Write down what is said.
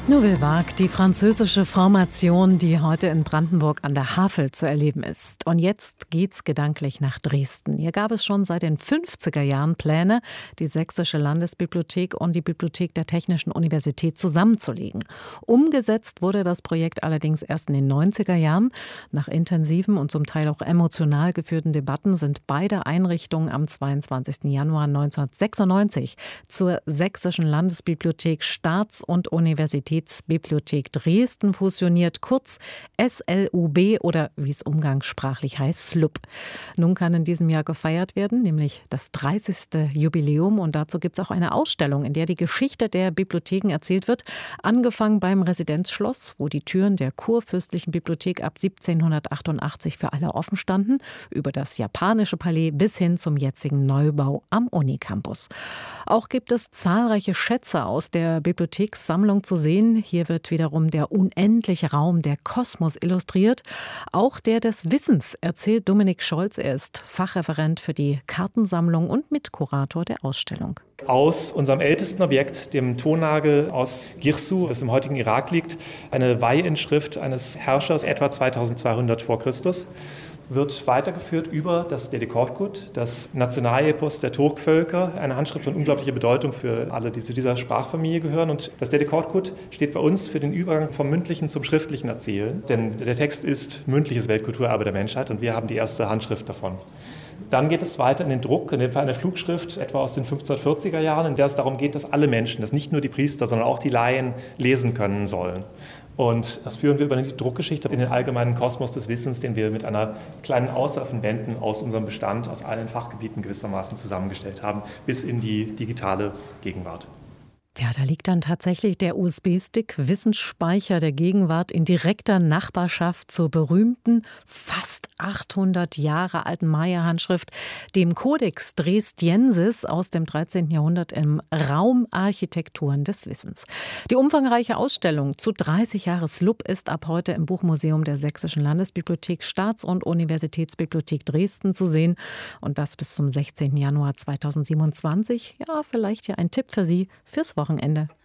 Nouvelle Vague, die französische Formation, die heute in Brandenburg an der Havel zu erleben ist. Und jetzt geht's gedanklich nach Dresden. Hier gab es schon seit den 50er Jahren Pläne, die Sächsische Landesbibliothek und die Bibliothek der Technischen Universität zusammenzulegen. Umgesetzt wurde das Projekt allerdings erst in den 90er Jahren. Nach intensiven und zum Teil auch emotional geführten Debatten sind beide Einrichtungen am 22. Januar 1996 zur Sächsischen Landesbibliothek Staats- und Universitätsbibliothek Dresden fusioniert, kurz SLUB oder wie es umgangssprachlich heißt, SLUB. Nun kann in diesem Jahr gefeiert werden, nämlich das 30. Jubiläum, und dazu gibt es auch eine Ausstellung, in der die Geschichte der Bibliotheken erzählt wird, angefangen beim Residenzschloss, wo die Türen der kurfürstlichen Bibliothek ab 1788 für alle offen standen, über das japanische Palais bis hin zum jetzigen Neubau am Unicampus. Auch gibt es zahlreiche Schätze aus der Bibliothekssammlung zu sehen. Hier wird wiederum der unendliche Raum, der Kosmos illustriert. Auch der des Wissens, erzählt Dominik Scholz. Er ist Fachreferent für die Kartensammlung und Mitkurator der Ausstellung. Aus unserem ältesten Objekt, dem Tonnagel aus Girsu, das im heutigen Irak liegt, eine Weihinschrift eines Herrschers etwa 2200 vor Christus, wird weitergeführt über das Dede Korkut, das Nationalepos der Turkvölker, eine Handschrift von unglaublicher Bedeutung für alle, die zu dieser Sprachfamilie gehören. Und das Dede Korkut steht bei uns für den Übergang vom mündlichen zum schriftlichen Erzählen, denn der Text ist mündliches Weltkulturerbe der Menschheit und wir haben die erste Handschrift davon. Dann geht es weiter in den Druck, in dem Fall eine Flugschrift, etwa aus den 1540er Jahren, in der es darum geht, dass alle Menschen, dass nicht nur die Priester, sondern auch die Laien lesen können sollen. Und das führen wir über die Druckgeschichte in den allgemeinen Kosmos des Wissens, den wir mit einer kleinen Auswahl von Wänden aus unserem Bestand, aus allen Fachgebieten gewissermaßen zusammengestellt haben, bis in die digitale Gegenwart. Ja, da liegt dann tatsächlich der USB-Stick Wissensspeicher der Gegenwart in direkter Nachbarschaft zur berühmten, fast 800 Jahre alten Maya-Handschrift, dem Codex Dresdiensis aus dem 13. Jahrhundert im Raum Architekturen des Wissens. Die umfangreiche Ausstellung zu 30 Jahre SLUB ist ab heute im Buchmuseum der Sächsischen Landesbibliothek Staats- und Universitätsbibliothek Dresden zu sehen. Und das bis zum 16. Januar 2027. Ja, vielleicht ja ein Tipp für Sie fürs Wochenende.